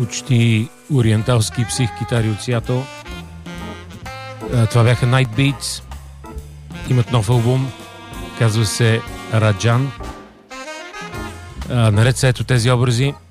почти ориенталски псих-китари от Сиатъл. Това бяха Night Beats. Имат нов албум. Казва се Раджан. Наред са ето тези образи.